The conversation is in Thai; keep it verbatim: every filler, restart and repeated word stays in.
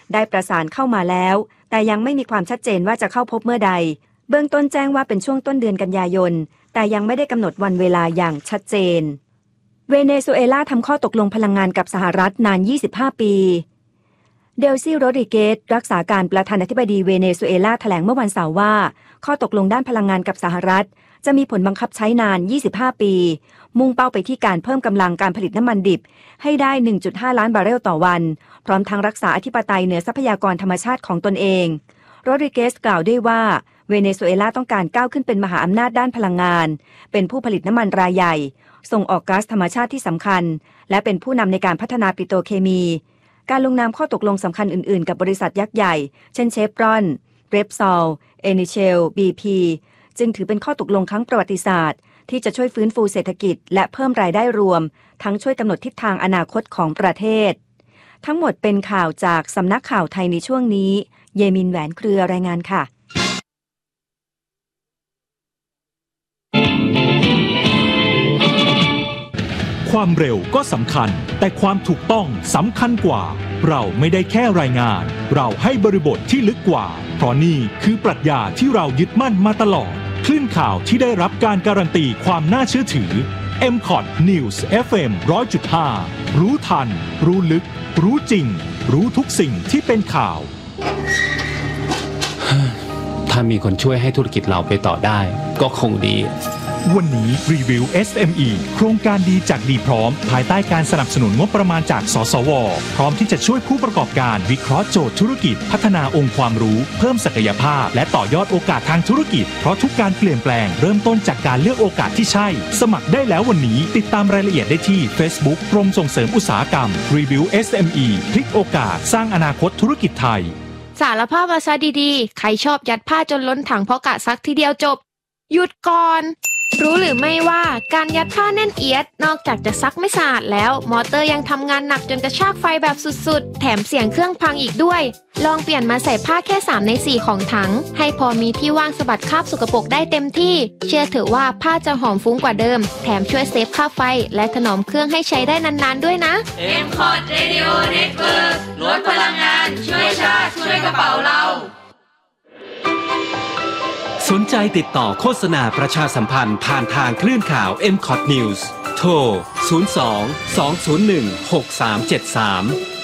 ได้ประสานเข้ามาแล้วแต่ยังไม่มีความชัดเจนว่าจะเข้าพบเมื่อใดเบื้องต้นแจ้งว่าเป็นช่วงต้นเดือนกันยายนแต่ยังไม่ได้กำหนดวันเวลาอย่างชัดเจนเวเนซุเอลาทำข้อตกลงพลังงานกับสหรัฐนานยี่สิบห้าปีเดลซี่โรดริเกสรักษาการประธานาธิบดีเวเนซุเอลาแถลงเมื่อวันเสาร์ว่าข้อตกลงด้านพลังงานกับสหรัฐจะมีผลบังคับใช้นานยี่สิบห้าปีมุ่งเป้าไปที่การเพิ่มกำลังการผลิตน้ำมันดิบให้ได้ หนึ่งจุดห้า ล้านบาร์เรลต่อวันพร้อมทั้งรักษาอธิปไตยเหนือทรัพยากรธรรมชาติของตนเองโรดริเกสกล่าวด้วยว่าเวเนซุเอลาต้องการก้าวขึ้นเป็นมหาอำนาจด้านพลังงานเป็นผู้ผลิตน้ำมันรายใหญ่ส่งออกก๊าซธรรมชาติที่สำคัญและเป็นผู้นำในการพัฒนาปิโตรเคมีการลงนามข้อตกลงสำคัญอื่นๆกับบริษัทยักษ์ใหญ่เช่นเชฟรอนเรปซอลเอนิเชล บี พี จึงถือเป็นข้อตกลงครั้งประวัติศาสตร์ที่จะช่วยฟื้นฟูเศรษฐกิจและเพิ่มรายได้รวมทั้งช่วยกำหนดทิศทางอนาคตของประเทศทั้งหมดเป็นข่าวจากสำนักข่าวไทยในช่วงนี้เยมินแหวนเครือรายงานค่ะความเร็วก็สำคัญแต่ความถูกต้องสำคัญกว่าเราไม่ได้แค่รายงานเราให้บริบทที่ลึกกว่าเพราะนี่คือปรัชญาที่เรายึดมั่นมาตลอดคลื่นข่าวที่ได้รับการการันตีความน่าเชื่อถือ เอ็ม คอท News เอฟ เอ็ม หนึ่งร้อยจุดห้า รู้ทันรู้ลึกรู้จริงรู้ทุกสิ่งที่เป็นข่าวถ้ามีคนช่วยให้ธุรกิจเราไปต่อได้ก็คงดีวันนี้รีวิว เอส เอ็ม อี โครงการดีจากดีพร้อมภายใต้การสนับสนุนงบประมาณจากสสวพร้อมที่จะช่วยผู้ประกอบการวิเคราะห์โจทย์ธุรกิจพัฒนาองค์ความรู้เพิ่มศักยภาพและต่อยอดโอกาสทางธุรกิจเพราะทุกการเปลี่ยนแปลงเริ่มต้นจากการเลือกโอกาสที่ใช่สมัครได้แล้ววันนี้ติดตามรายละเอียดได้ที่ Facebook กรมส่งเสริมอุตสาหกรรมรีวิว เอส เอ็ม อี พลิกโอกาสสร้างอนาคตธุรกิจไทยสารภาพมาซะดีๆใครชอบยัดผ้าจนล้นถังเพราะกะซักทีเดียวจบหยุดก่อนรู้หรือไม่ว่าการยัดผ้าแน่นเอียดนอกจากจะซักไม่สะอาดแล้วมอเตอร์ยังทำงานหนักจนกระชากไฟแบบสุดๆแถมเสียงเครื่องพังอีกด้วยลองเปลี่ยนมาใส่ผ้าแค่สามในสี่ของถังให้พอมีที่ว่างสะบัดคราบสกปรกได้เต็มที่เชื่อเถอะว่าผ้าจะหอมฟุ้งกว่าเดิมแถมช่วยเซฟค่าไฟและถนอมเครื่องให้ใช้ได้นานๆด้วยนะเอ็ม คอท Radio Network ลดพลังงานช่วยชาติช่วยกระเป๋าเราสนใจติดต่อโฆษณาประชาสัมพันธ์ผ่านทางคลื่นข่าว เอ็ม คอท News โทร ศูนย์ สอง สอง ศูนย์ หนึ่ง หก สาม เจ็ด สาม